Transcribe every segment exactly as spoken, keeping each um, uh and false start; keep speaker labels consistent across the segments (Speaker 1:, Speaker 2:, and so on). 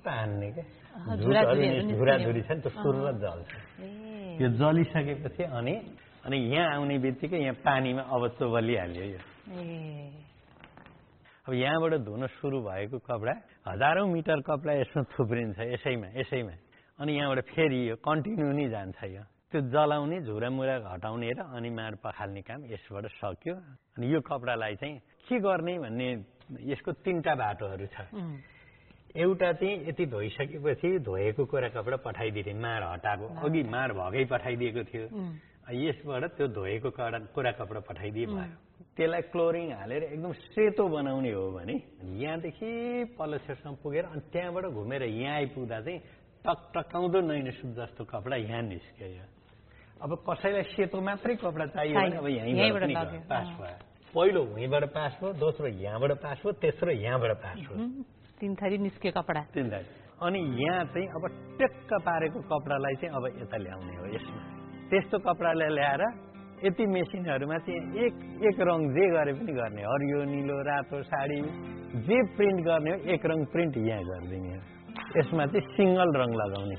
Speaker 1: हान्ने के झुराझुरी छ नि त्यो सुरुर जल्छ यो जलिसकेपछि अनि अनि यहाँ आउने बित्तिकै यहाँ पानीमा अब चोबलिहाल्यो यो अब यहाँबाट धुन सुरु भएको कपडा हजारौं मिटर कपडा यसमा थुप्रिन्छ यसैमा यसैमा अनि यहाँबाट फेरि यो कन्टिन्यू नै जान्छ यो त्यो जलाउने झुरामुरा हटाउने र अनि माड पखाल्ने काम यसबाट सक्यो अनि यो कपडालाई चाहिँ के गर्ने भन्ने यसको तीनटा बाटोहरू छ एउटा चाहिँ यति धोइसकेपछि धोएको कोरा कपडा पठाइदिने माड हटाएको अघि माड भगै पठाइदिएको थियो यसबाट त्यो धोएको कोरा कपडा पठाइदिए भयो त्यसलाई क्लोरिन हालेर एकदम सेतो बनाउने हो भने यहाँदेखि पल्लो छेउसम्म पुगेर अनि त्यहाँबाट घुमेर यहाँ आइपुग्दा चाहिँ टकटकाउँदो नैनसुप जस्तो कपडा यहाँ निस्क्यो अब कसैलाई सेतो मात्रै कपडा चाहियो भने अब यहीँबाट पास भयो पहिलो यहीँबाट पास भयो दोस्रो यहाँबाट पास भयो तेस्रो यहाँबाट पास भयो
Speaker 2: तीन थरी निस्क्यो कपडा
Speaker 1: तीन थरी अनि यहाँ चाहिँ अब टेक्क पारेको कपडालाई चाहिँ अब यता ल्याउने हो यसमा त्यस्तो कपडालाई ल्याएर यति मेसिनहरूमा चाहिँ एक एक रङ जे गरे पनि गर्ने हरियो निलो रातो साडी जे प्रिन्ट गर्ने हो एक रङ प्रिन्ट यहाँ गरिदिने हो यसमा चाहिँ सिंगल रङ लगाउने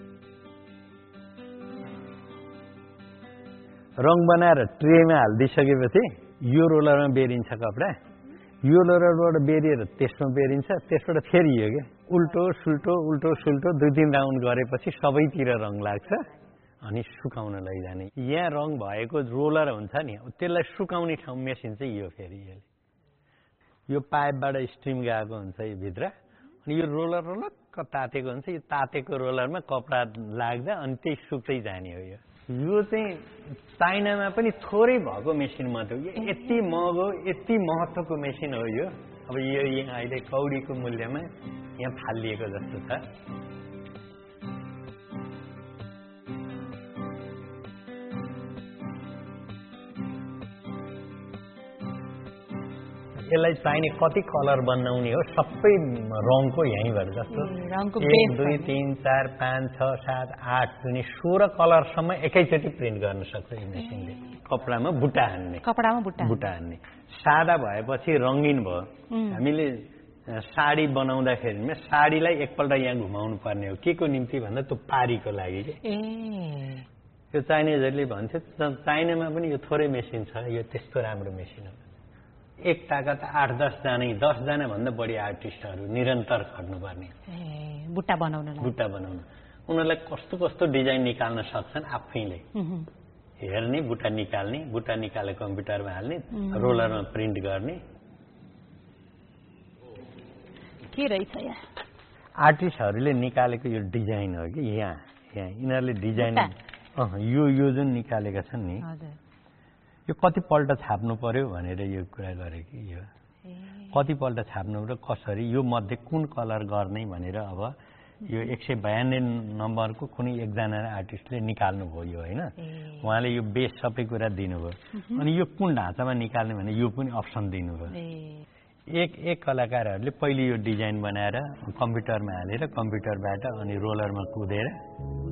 Speaker 1: रङ बनाएर ट्रेमा हालिदिइसकेपछि यो रोलरमा बेरिन्छ कपडा यो रोलरबाट बेरिएर त्यसमा बेरिन्छ त्यसबाट फेरि यो के उल्टो सुल्टो उल्टो सुल्टो दुई तीन राउन्ड गरेपछि सबैतिर रङ लाग्छ अनि सुकाउन लैजाने यहाँ रङ भएको रोलर हुन्छ नि त्यसलाई सुकाउने ठाउँ मेसिन चाहिँ यो फेरि यो पाइपबाट स्ट्रिम गएको हुन्छ यो भित्र अनि यो रोलर रोलक्क तातेको हुन्छ यो तातेको रोलरमा कपडा लाग्दा अनि त्यही सुक्दै जाने हो यो यो चाहिँ चाइनामा पनि थोरै भएको मेसिन मात्र हो यो यति महँगो यति महत्त्वको मेसिन हो यो अब यो यहाँ अहिले कौडीको मूल्यमा यहाँ फालिएको जस्तो छ यसलाई चाहिने कति कलर बनाउने हो सबै रङको यहीँबाट जस्तो एक दुई तीन चार पाँच छ सात आठ जुनी सोह्र कलरसम्म एकैचोटि प्रिन्ट गर्न सक्छ यो मेसिनले कपडामा बुट्टा हान्ने
Speaker 2: कपडामा बुट्टा
Speaker 1: बुट्टा हान्ने सादा भएपछि रङ्गीन भयो हामीले साडी बनाउँदाखेरिमा साडीलाई एकपल्ट यहाँ घुमाउनु पर्ने हो के को निम्ति भन्दा त्यो पारीको लागि के यो चाइनिजहरूले भन्थ्यो चाइनामा पनि यो थोरै मेसिन छ यो त्यस्तो राम्रो मेसिन हो एक ताकत आठ दसजना दसजना भन्दा बढी आर्टिस्टहरू निरन्तर खट्नुपर्ने
Speaker 2: बुट्टा बनाउन
Speaker 1: बुट्टा बनाउन उनीहरूलाई कस्तो कस्तो डिजाइन निकाल्न सक्छन् आफैले हेर्ने बुट्टा निकाल्ने बुट्टा निकालेर कम्प्युटरमा हाल्ने रोलरमा प्रिन्ट गर्ने
Speaker 2: के रहेछ यहाँ
Speaker 1: आर्टिस्टहरूले निकालेको यो डिजाइन हो कि यहाँ यहाँ यिनीहरूले डिजाइन यो यो जुन निकालेका छन् नि यो कतिपल्ट छाप्नु पर्यो भनेर यो कुरा गरे कि यो कतिपल्ट छाप्नु र कसरी यो मध्ये कुन कलर गर्ने भनेर अब यो एक सय बयानब्बे नम्बरको कुनै एकजना आर्टिस्टले निकाल्नुभयो यो होइन उहाँले यो बेस सबै कुरा दिनुभयो अनि यो कुन ढाँचामा निकाल्ने भने यो पनि अप्सन दिनुभयो एक एक कलाकारहरूले पहिले यो डिजाइन बनाएर कम्प्युटरमा हालेर कम्प्युटरबाट अनि रोलरमा कुदेर